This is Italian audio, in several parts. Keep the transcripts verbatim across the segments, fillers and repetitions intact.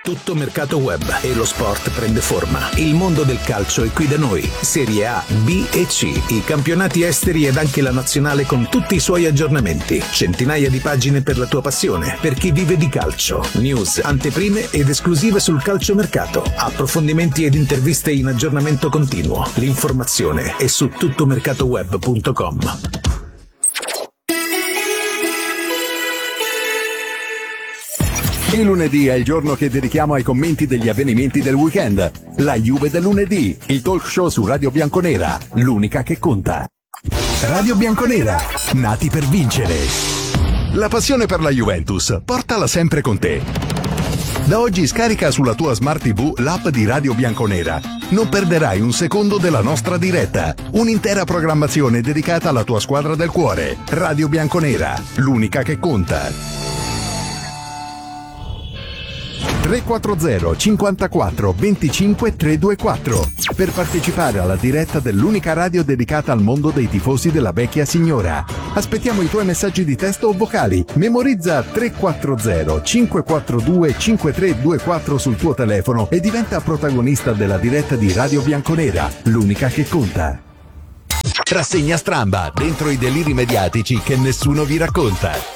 Tutto mercato web e lo sport prende forma. Il mondo del calcio è qui da noi. Serie A, B e C, i campionati esteri ed anche la nazionale con tutti i suoi aggiornamenti. Centinaia di pagine per la tua passione, per chi vive di calcio. News, anteprime ed esclusive sul calciomercato. Approfondimenti ed interviste in aggiornamento continuo. L'informazione è su tuttomercatoweb punto com. Il lunedì è il giorno che dedichiamo ai commenti degli avvenimenti del weekend. La Juve del lunedì, il talk show su Radio Bianconera, l'unica che conta. Radio Bianconera, nati per vincere. La passione per la Juventus, portala sempre con te. Da oggi scarica sulla tua Smart tivù l'app di Radio Bianconera. Non perderai un secondo della nostra diretta. Un'intera programmazione dedicata alla tua squadra del cuore. Radio Bianconera, l'unica che conta. tre quattro zero cinquantaquattro venticinque trecentoventiquattro per partecipare alla diretta dell'unica radio dedicata al mondo dei tifosi della vecchia signora. Aspettiamo i tuoi messaggi di testo o vocali. Memorizza tre quattro zero cinque quattro due cinque tre due quattro sul tuo telefono e diventa protagonista della diretta di Radio Bianconera, l'unica che conta. Rassegna stramba, dentro i deliri mediatici che nessuno vi racconta.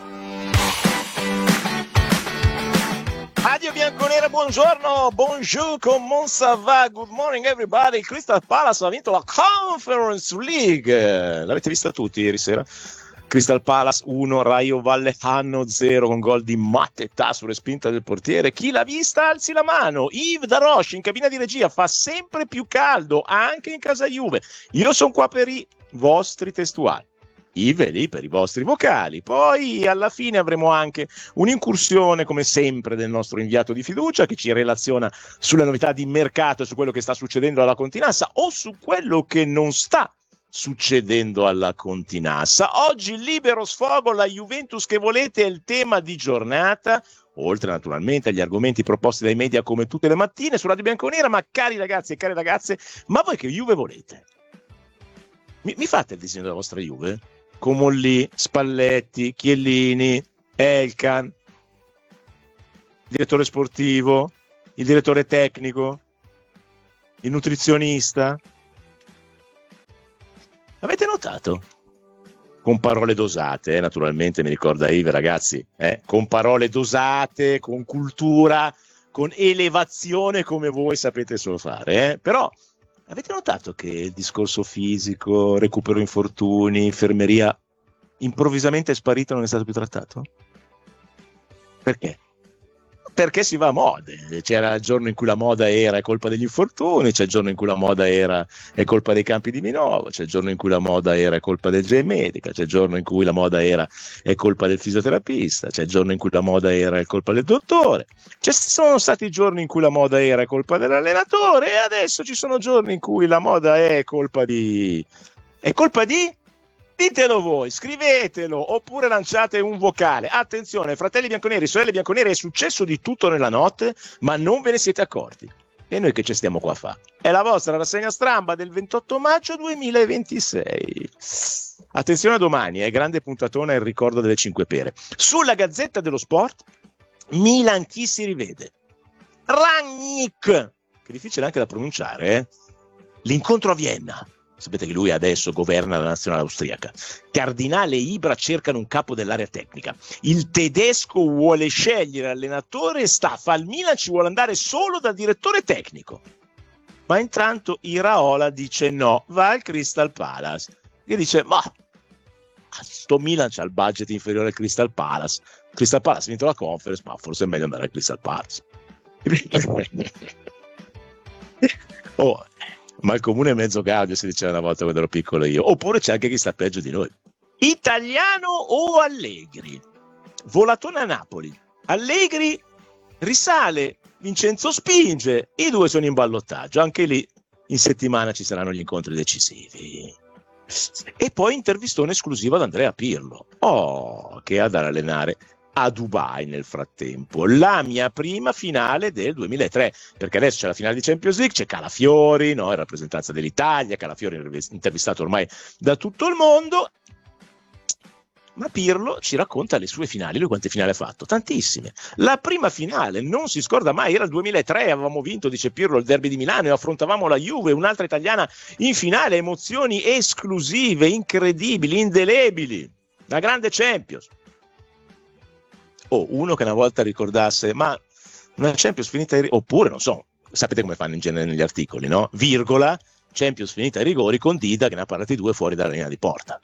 Radio Bianconera, buongiorno, bonjour, comment ça va? Good morning everybody. Il Crystal Palace ha vinto la Conference League. L'avete vista tutti ieri sera? Crystal Palace uno, Rayo Vallecano zero con gol di Mateta sulle spinte del portiere. Chi l'ha vista alzi la mano. Yves Daroche in cabina di regia, fa sempre più caldo anche in casa Juve. Io sono qua per i vostri testuali. Ive lì per i vostri vocali. Poi alla fine avremo anche un'incursione come sempre del nostro inviato di fiducia che ci relaziona sulle novità di mercato e su quello che sta succedendo alla Continassa o su quello che non sta succedendo alla Continassa. Oggi libero sfogo, la Juventus che volete è il tema di giornata, oltre naturalmente agli argomenti proposti dai media come tutte le mattine su Radio Bianconera. Ma cari ragazzi e care ragazze, ma voi che Juve volete? Mi, mi fate il disegno della vostra Juve? Comolli, Spalletti, Chiellini, Elkan, il direttore sportivo, il direttore tecnico, il nutrizionista. Avete notato? Con parole dosate, eh, naturalmente mi ricorda Ive, ragazzi, eh, con parole dosate, con cultura, con elevazione come voi sapete solo fare, eh? Però avete notato che il discorso fisico, recupero infortuni, infermeria, improvvisamente è sparito e non è stato più trattato? Perché? Perché si va a mode. C'era il giorno in cui la moda era è colpa degli infortuni, c'è il giorno in cui la moda era è colpa dei campi di Minova, c'è il giorno in cui la moda era è colpa del J Medica, c'è il giorno in cui la moda era è colpa del fisioterapista, c'è il giorno in cui la moda era è colpa del dottore, ci sono stati i giorni in cui la moda era è colpa dell'allenatore e adesso ci sono giorni in cui la moda è colpa di... è colpa di... Ditelo voi, scrivetelo oppure lanciate un vocale. Attenzione, fratelli bianconeri, sorelle bianconere, è successo di tutto nella notte, ma non ve ne siete accorti. E noi che ci stiamo qua a fare? È la vostra rassegna stramba del ventotto maggio duemilaventisei. Attenzione a domani, è grande puntatona il ricordo delle cinque pere. Sulla Gazzetta dello Sport, Milan chi si rivede? Rangnick, che è difficile anche da pronunciare, eh? L'incontro a Vienna. Sapete che lui adesso governa la nazionale austriaca. Cardinale e Ibra cercano un capo dell'area tecnica. Il tedesco vuole scegliere allenatore e staff. Al Milan ci vuole andare solo da direttore tecnico. Ma intanto Iraola dice no, va al Crystal Palace. E dice, ma sto Milan c'ha il budget inferiore al Crystal Palace. Crystal Palace ha vinto la Conference, ma forse è meglio andare al Crystal Palace. Oh, ma il comune è mezzo gaudio, si diceva una volta quando ero piccolo io. Oppure c'è anche chi sta peggio di noi. Italiano o Allegri? Volatone a Napoli. Allegri risale, Vincenzo spinge, i due sono in ballottaggio. Anche lì in settimana ci saranno gli incontri decisivi. E poi intervistone esclusivo ad Andrea Pirlo. Oh, che ha da allenare a Dubai nel frattempo. La mia prima finale del duemilatré, perché adesso c'è la finale di Champions League, c'è Calafiori, no, in rappresentanza dell'Italia, Calafiori intervistato ormai da tutto il mondo. Ma Pirlo ci racconta le sue finali. Lui quante finali ha fatto? Tantissime. La prima finale, non si scorda mai, era il duemilatré, avevamo vinto, dice Pirlo, il derby di Milano e affrontavamo la Juve, un'altra italiana in finale, emozioni esclusive, incredibili, indelebili. La grande Champions. Oh, uno che una volta ricordasse, ma una Champions finita ai rigori, oppure, non so, sapete come fanno in genere negli articoli, no? Virgola, Champions finita ai rigori con Dida che ne ha parlati due fuori dalla linea di porta.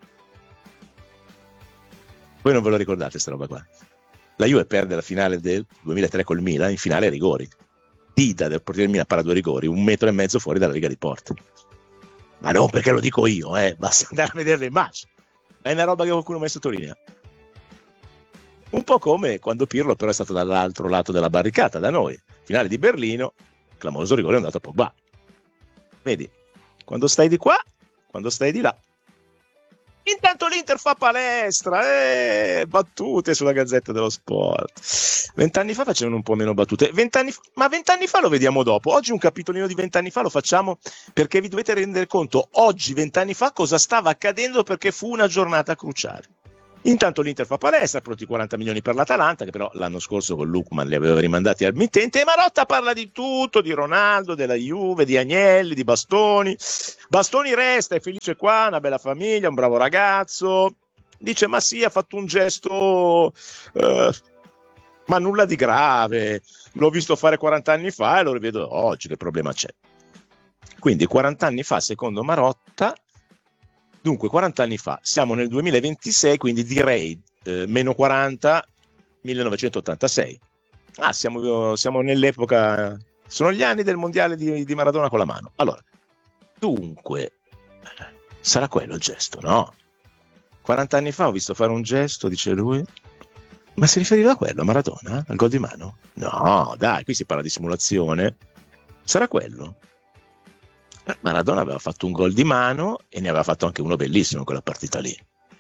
Voi non ve lo ricordate sta roba qua? La Juve perde la finale del duemilatré col Milan in finale ai rigori. Dida del portiere del Milan para due rigori, un metro e mezzo fuori dalla riga di porta. Ma non perché lo dico io, eh, basta andare a vedere le immagini. È una roba che qualcuno mai sottolinea. Un po' come quando Pirlo però è stato dall'altro lato della barricata, da noi. Finale di Berlino, clamoroso rigore è andato a Pogba. Vedi, quando stai di qua, quando stai di là. Intanto l'Inter fa palestra, eh, battute sulla Gazzetta dello Sport. Vent'anni fa facevano un po' meno battute, vent'anni fa, ma vent'anni fa lo vediamo dopo. Oggi un capitolino di vent'anni fa lo facciamo perché vi dovete rendere conto, oggi, vent'anni fa, cosa stava accadendo perché fu una giornata cruciale. Intanto l'Inter fa palestra, pronti quaranta milioni per l'Atalanta, che però l'anno scorso con Lukman li aveva rimandati al mittente, e Marotta parla di tutto, di Ronaldo, della Juve, di Agnelli, di Bastoni. Bastoni resta, è felice qua, una bella famiglia, un bravo ragazzo. Dice, ma sì, ha fatto un gesto, eh, ma nulla di grave. L'ho visto fare quaranta anni fa e lo rivedo oggi, che problema c'è? Quindi quaranta anni fa, secondo Marotta, dunque quaranta anni fa, siamo nel duemilaventisei, quindi direi eh, meno quaranta, millenovecentottantasei. Ah, siamo, siamo nell'epoca, sono gli anni del mondiale di, di Maradona con la mano. Allora, dunque, sarà quello il gesto, no? quaranta anni fa ho visto fare un gesto, dice lui, ma si riferiva a quello, a Maradona, al gol di mano? No, dai, qui si parla di simulazione. Sarà quello? Maradona aveva fatto un gol di mano e ne aveva fatto anche uno bellissimo in quella partita lì.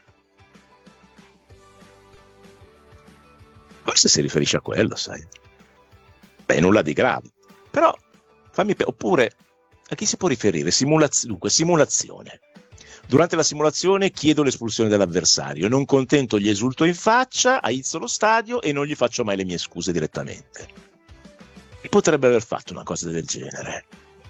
Forse si riferisce a quello, sai. Beh, nulla di grave. Però, fammi pe- oppure, a chi si può riferire? Simulaz- dunque, simulazione. Durante la simulazione chiedo l'espulsione dell'avversario, non contento gli esulto in faccia, aizzo lo stadio e non gli faccio mai le mie scuse direttamente. E potrebbe aver fatto una cosa del genere.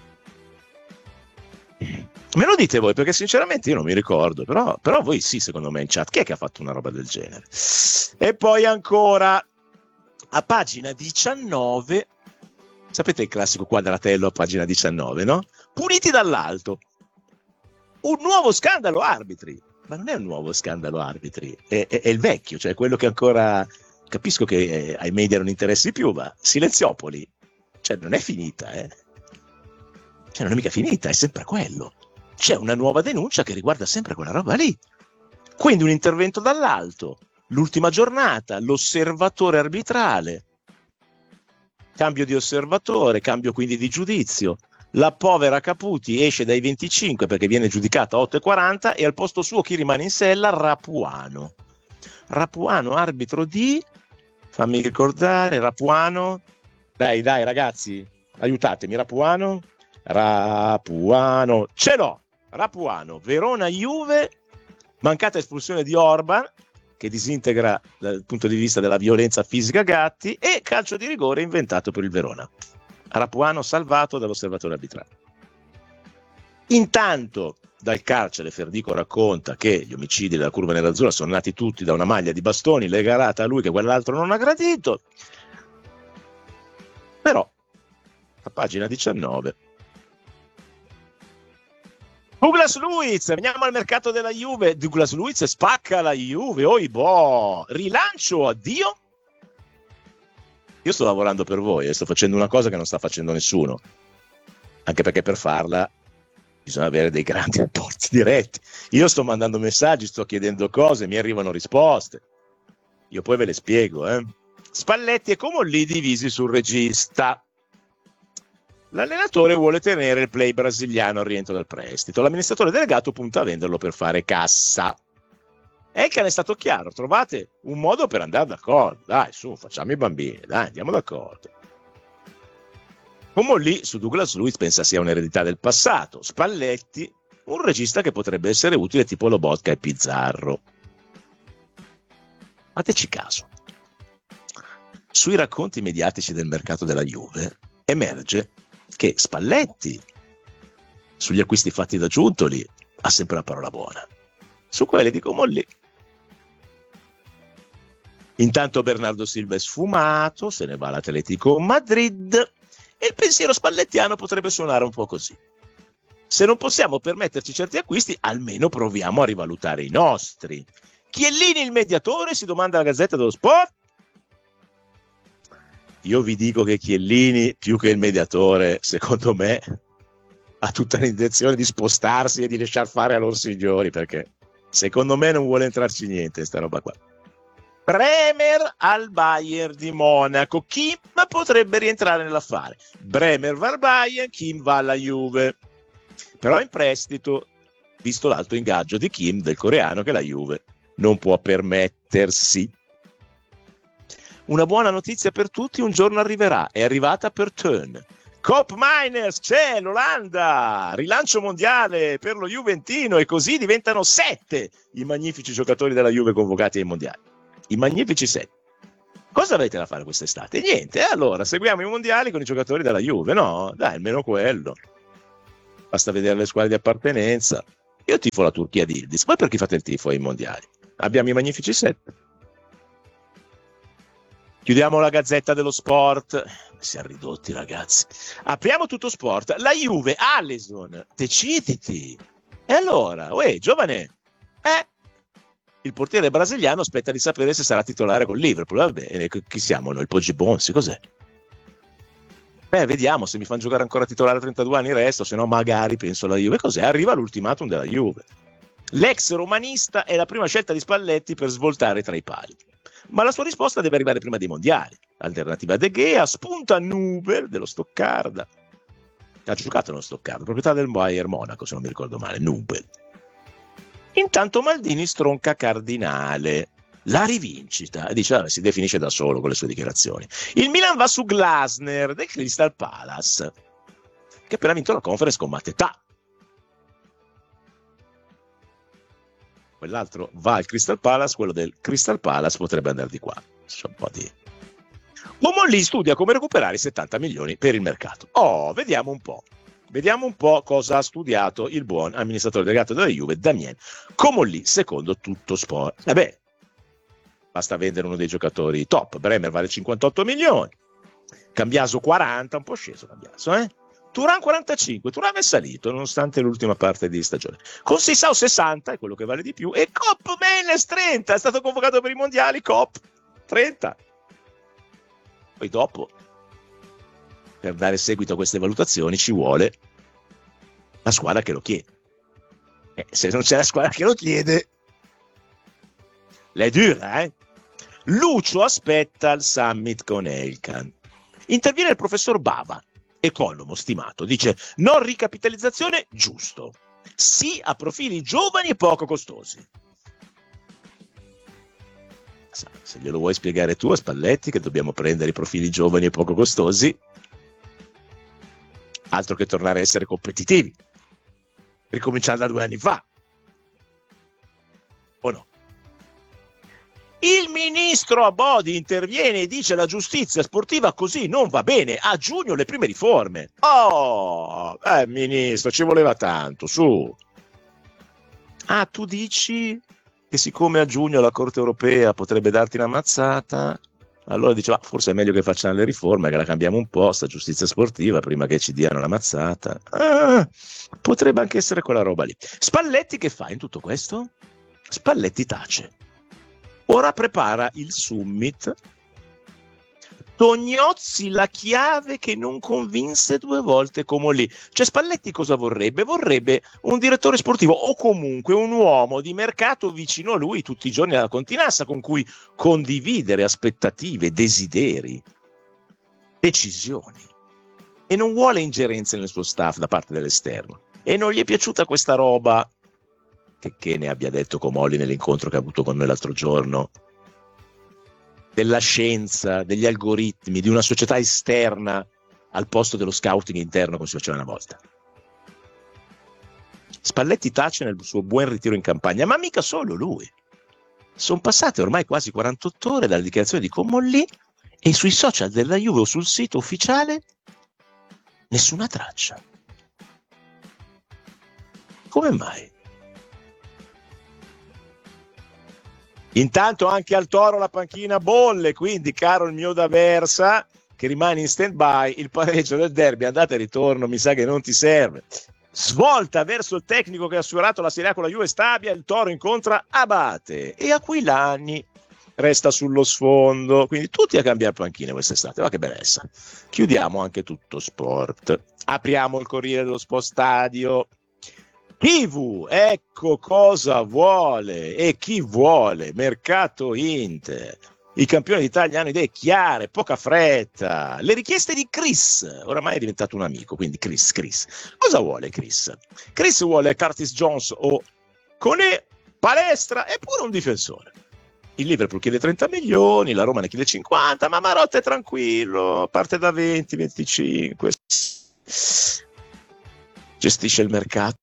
Me lo dite voi, perché sinceramente io non mi ricordo, però, però voi sì, secondo me in chat. Chi è che ha fatto una roba del genere? E poi ancora a pagina diciannove, sapete il classico quadratello a pagina diciannove, no? Puniti dall'alto, un nuovo scandalo arbitri. Ma non è un nuovo scandalo arbitri, è, è, è il vecchio, cioè quello che ancora, capisco che eh, ai media non interessi più, ma Silenziopoli, cioè non è finita, eh cioè non è mica finita, è sempre quello. C'è una nuova denuncia che riguarda sempre quella roba lì. Quindi un intervento dall'alto, l'ultima giornata, l'osservatore arbitrale, cambio di osservatore, cambio quindi di giudizio. La povera Caputi esce dai venticinque perché viene giudicata a otto e quaranta e al posto suo chi rimane in sella? Rapuano. Rapuano, arbitro di... fammi ricordare, Rapuano... Dai, dai ragazzi, aiutatemi, Rapuano... Rapuano, ce l'ho, Rapuano, Verona Juve, mancata espulsione di Orban che disintegra dal punto di vista della violenza fisica Gatti e calcio di rigore inventato per il Verona. Rapuano salvato dall'osservatore arbitrale. Intanto dal carcere Ferdico racconta che gli omicidi della curva nerazzurra sono nati tutti da una maglia di Bastoni legarata a lui che quell'altro non ha gradito. Però a pagina diciannove Douglas Luiz, veniamo al mercato della Juve. Douglas Luiz spacca la Juve, oi boh, rilancio, addio. Io sto lavorando per voi e sto facendo una cosa che non sta facendo nessuno, anche perché per farla bisogna avere dei grandi rapporti diretti. Io sto mandando messaggi, sto chiedendo cose, mi arrivano risposte, io poi ve le spiego. eh. Spalletti e Comolli divisi sul regista. L'allenatore vuole tenere il play brasiliano al rientro dal prestito. L'amministratore delegato punta a venderlo per fare cassa. E il cane è stato chiaro, trovate un modo per andare d'accordo. Dai, su, facciamo i bambini, dai, andiamo d'accordo. Comolli su Douglas Luiz pensa sia un'eredità del passato. Spalletti, un regista che potrebbe essere utile tipo Lobotka e Pizzarro. Fateci caso. Sui racconti mediatici del mercato della Juve emerge che Spalletti, sugli acquisti fatti da Giuntoli, ha sempre la parola buona. Su quelli di Comolli. Intanto Bernardo Silva è sfumato, se ne va all'Atletico Madrid e il pensiero spallettiano potrebbe suonare un po' così. Se non possiamo permetterci certi acquisti, almeno proviamo a rivalutare i nostri. Chiellini il mediatore, si domanda la Gazzetta dello Sport. Io vi dico che Chiellini, più che il mediatore, secondo me, ha tutta l'intenzione di spostarsi e di lasciar fare a loro signori, perché secondo me non vuole entrarci niente sta roba qua. Bremer al Bayern di Monaco. Kim potrebbe rientrare nell'affare. Bremer va al Bayern, Kim va alla Juve. Però in prestito, visto l'alto ingaggio di Kim, del coreano, che la Juve non può permettersi. Una buona notizia per tutti, un giorno arriverà, è arrivata per Turn. Cop Miners, c'è l'Olanda, rilancio mondiale per lo Juventino e così diventano sette i magnifici giocatori della Juve convocati ai mondiali. I magnifici sette. Cosa avete da fare quest'estate? Niente, allora seguiamo i mondiali con i giocatori della Juve, no? Dai, almeno quello. Basta vedere le squadre di appartenenza. Io tifo la Turchia di Yildiz, voi per chi fate il tifo ai mondiali? Abbiamo i magnifici sette. Chiudiamo la Gazzetta dello Sport. Siamo ridotti, ragazzi. Apriamo Tutto Sport. La Juve, Alisson, deciditi. E allora, uè, giovane, eh? Il portiere brasiliano aspetta di sapere se sarà titolare con Liverpool. Va bene, chi siamo noi? Il Poggi Bonsi, cos'è? Beh, vediamo, se mi fanno giocare ancora titolare a trentadue anni resto, se no magari penso alla Juve. Cos'è? Arriva l'ultimatum della Juve. L'ex romanista è la prima scelta di Spalletti per svoltare tra i pali. Ma la sua risposta deve arrivare prima dei mondiali. Alternativa a De Gea, spunta Nubel dello Stoccarda. Ha giocato nello Stoccarda, proprietà del Bayern Monaco, se non mi ricordo male, Nubel. Intanto Maldini stronca Cardinale. La rivincita, e dice, vabbè, si definisce da solo con le sue dichiarazioni. Il Milan va su Glasner del Crystal Palace, che appena vinto la Conference con Mateta. Quell'altro va al Crystal Palace, quello del Crystal Palace potrebbe andare di qua. C'è un po' di... Uomo lì studia come recuperare i settanta milioni per il mercato. Oh, vediamo un po'. Vediamo un po' cosa ha studiato il buon amministratore delegato della Juve, Damien Comolli, secondo Tutto Sport. E beh, basta vendere uno dei giocatori top. Bremer vale cinquantotto milioni, Cambiaso quaranta, un po' sceso Cambiaso, eh? Thuram quarantacinque, Thuram è salito nonostante l'ultima parte di stagione. Con Sissao sessanta, è quello che vale di più, e Cop Menes trenta, è stato convocato per i mondiali, Cop trenta. Poi dopo, per dare seguito a queste valutazioni ci vuole la squadra che lo chiede. E se non c'è la squadra che lo chiede, l'è dura, eh? Lucio aspetta il summit con Elkan. Interviene il professor Bava, economo stimato, dice non ricapitalizzazione, giusto. Sì a profili giovani e poco costosi. Se glielo vuoi spiegare tu a Spalletti che dobbiamo prendere i profili giovani e poco costosi, altro che tornare a essere competitivi, ricominciando da due anni fa, o no? Il ministro Abodi interviene e dice la giustizia sportiva così non va bene, a giugno le prime riforme. Oh, eh ministro, ci voleva tanto, su. Ah, tu dici che siccome a giugno la Corte Europea potrebbe darti una mazzata, allora diceva forse è meglio che facciamo le riforme, che la cambiamo un po', sta giustizia sportiva, prima che ci diano la mazzata. Ah, potrebbe anche essere quella roba lì. Spalletti che fa in tutto questo? Spalletti tace. Ora prepara il summit. Tognozzi la chiave che non convinse due volte Comolli. Cioè Spalletti cosa vorrebbe? Vorrebbe un direttore sportivo o comunque un uomo di mercato vicino a lui tutti i giorni alla Continassa, con cui condividere aspettative, desideri, decisioni. E non vuole ingerenze nel suo staff da parte dell'esterno. E non gli è piaciuta questa roba, che, che ne abbia detto Comolli nell'incontro che ha avuto con noi l'altro giorno, della scienza, degli algoritmi, di una società esterna al posto dello scouting interno come si faceva una volta. Spalletti tace nel suo buon ritiro in campagna, ma mica solo lui. Sono passate ormai quasi quarantotto ore dalla dichiarazione di Comolli e sui social della Juve o sul sito ufficiale nessuna traccia. Come mai? Intanto anche al Toro la panchina bolle, quindi caro il mio D'Aversa, che rimane in stand-by, il pareggio del derby andata e ritorno mi sa che non ti serve. Svolta verso il tecnico che ha assicurato la Serie A con la Juve Stabia, il Toro incontra Abate e Aquilani resta sullo sfondo, quindi tutti a cambiare panchine quest'estate, ma che bellezza. Chiudiamo anche tutto sport, apriamo il Corriere dello Sport Stadio. Kivu, ecco cosa vuole e chi vuole, mercato Inter. I campioni d'Italia hanno idee chiare, poca fretta. Le richieste di Chris, oramai è diventato un amico, quindi Chris, Chris. Cosa vuole Chris? Chris vuole Curtis Jones o Koné, palestra e pure un difensore. Il Liverpool chiede trenta milioni, la Roma ne chiede cinquanta, ma Marotta è tranquillo, parte da venti venticinque. Gestisce il mercato.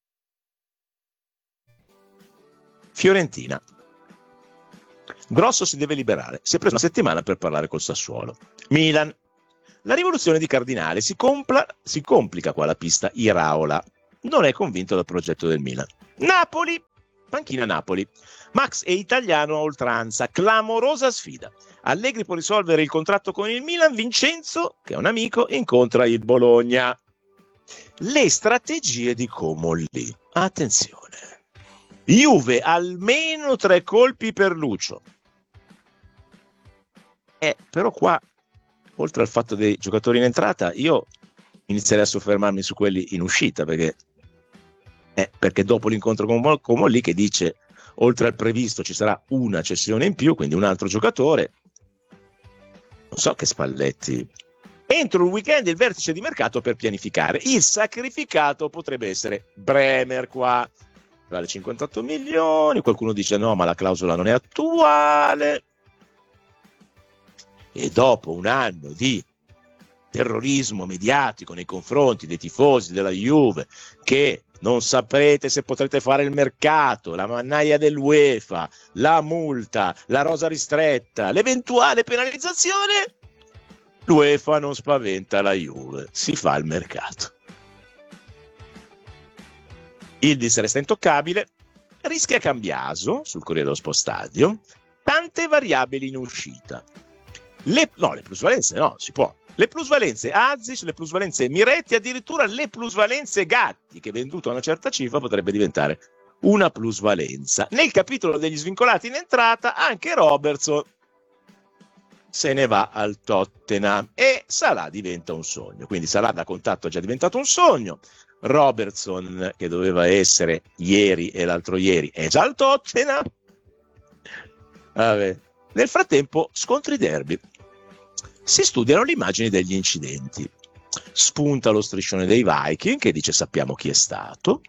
Fiorentina. Grosso si deve liberare, si è preso una settimana per parlare col Sassuolo. Milan. La rivoluzione di Cardinale si, compla, si complica qua la pista Iraola. Non è convinto dal progetto del Milan. Napoli. Panchina Napoli. Max è italiano a oltranza, clamorosa sfida. Allegri può risolvere il contratto con il Milan, Vincenzo, che è un amico, incontra il Bologna. Le strategie di Comolli. Attenzione. Juve almeno tre colpi per Lucio. Eh, però qua, oltre al fatto dei giocatori in entrata, io inizierei a soffermarmi su quelli in uscita, perché, eh, perché dopo l'incontro con Comolli che dice oltre al previsto ci sarà una cessione in più, quindi un altro giocatore, non so che Spalletti. Entro il weekend il vertice di mercato per pianificare. Il sacrificato potrebbe essere Bremer qua, vale cinquantotto milioni, qualcuno dice no ma la clausola non è attuale. E dopo un anno di terrorismo mediatico nei confronti dei tifosi della Juve, che non saprete se potrete fare il mercato, la mannaia dell'UEFA, la multa, la rosa ristretta, l'eventuale penalizzazione, l'UEFA non spaventa la Juve, si fa il mercato. Yildiz resta intoccabile, rischia Cambiaso sul Corriere dello Sport Stadio, tante variabili in uscita. Le, no, le plusvalenze no, si può. Le plusvalenze Azic, le plusvalenze Miretti, addirittura le plusvalenze Gatti, che venduto a una certa cifra potrebbe diventare una plusvalenza. Nel capitolo degli svincolati in entrata anche Robertson se ne va al Tottenham e Salah diventa un sogno. Quindi Salah da contatto è già diventato un sogno. Robertson, che doveva essere ieri e l'altro ieri, è già al Tottenham. Vabbè. Nel frattempo, scontri derby. Si studiano le immagini degli incidenti. Spunta lo striscione dei Viking che dice sappiamo chi è stato.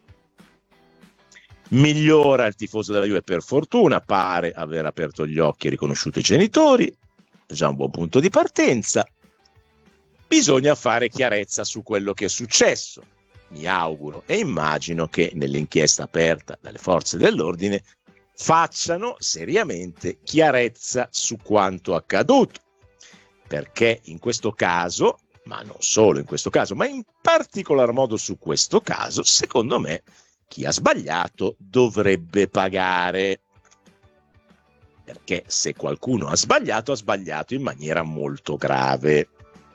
Migliora il tifoso della Juve per fortuna, pare aver aperto gli occhi e riconosciuto i genitori. Già un buon punto di partenza. Bisogna fare chiarezza su quello che è successo. Mi auguro e immagino che nell'inchiesta aperta dalle forze dell'ordine facciano seriamente chiarezza su quanto accaduto, perché in questo caso, ma non solo in questo caso, ma in particolar modo su questo caso, secondo me chi ha sbagliato dovrebbe pagare, perché se qualcuno ha sbagliato, ha sbagliato in maniera molto grave.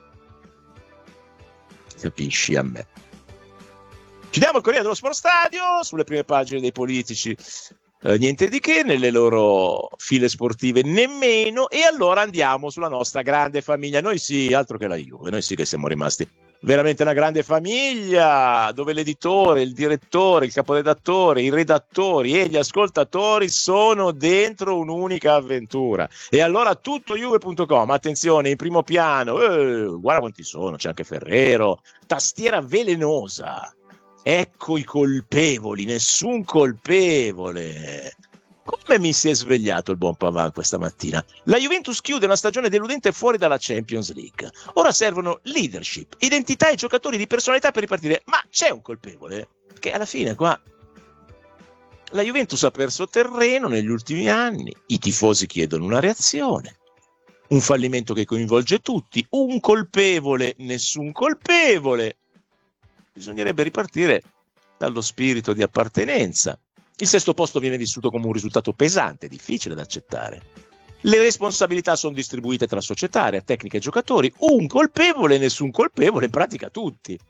Capisci a me? Chiudiamo il Corriere dello Sport Stadio, sulle prime pagine dei politici eh, niente di che, nelle loro file sportive nemmeno, e allora andiamo sulla nostra grande famiglia. Noi sì, altro che la Juve, noi sì che siamo rimasti veramente una grande famiglia, dove l'editore, il direttore, il caporedattore, i redattori e gli ascoltatori sono dentro un'unica avventura. E allora tutto juve punto com, attenzione, in primo piano, eh, guarda quanti sono, c'è anche Ferrero, tastiera velenosa. Ecco i colpevoli, nessun colpevole. Come mi si è svegliato il buon Pavard questa mattina? La Juventus chiude una stagione deludente fuori dalla Champions League. Ora servono leadership, identità e giocatori di personalità per ripartire. Ma c'è un colpevole? Che alla fine qua La Juventus ha perso terreno negli ultimi anni, i tifosi chiedono una reazione, un fallimento che coinvolge tutti, un colpevole, nessun colpevole. Bisognerebbe ripartire dallo spirito di appartenenza. Il sesto posto viene vissuto come un risultato pesante, difficile da accettare. Le responsabilità sono distribuite tra società, area tecnica e giocatori, un colpevole, nessun colpevole, in pratica tutti.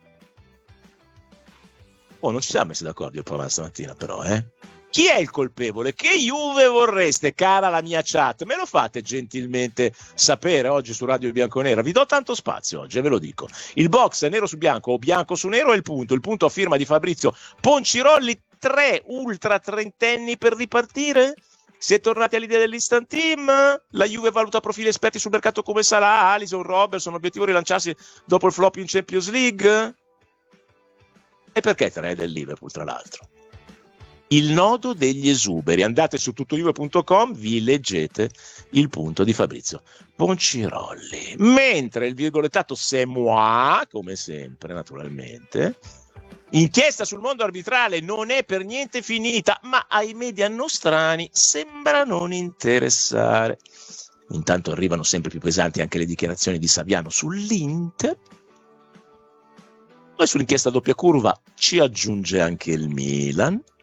Oh, non ci siamo messi d'accordo il programma stamattina però, eh? Chi è il colpevole? Che Juve vorreste, cara la mia chat? Me lo fate gentilmente sapere oggi su Radio Bianconera. Vi do tanto spazio oggi, ve lo dico. Il box è nero su bianco o bianco su nero è il punto. Il punto a firma di Fabrizio Poncirolli. Tre ultra trentenni per ripartire? Si è tornati all'idea dell'instant team? La Juve valuta profili esperti sul mercato come Salah, Alisson, Robertson. Obiettivo rilanciarsi dopo il flop in Champions League? E perché tre del Liverpool, tra l'altro? Il nodo degli esuberi. Andate su tuttojuve punto com, vi leggete il punto di Fabrizio Poncirolli. Mentre il virgolettato c'est moi, come sempre naturalmente, inchiesta sul mondo arbitrale non è per niente finita, ma ai media nostrani sembra non interessare. Intanto arrivano sempre più pesanti anche le dichiarazioni di Saviano sull'Inter. Poi sull'inchiesta doppia curva ci aggiunge anche il Milan.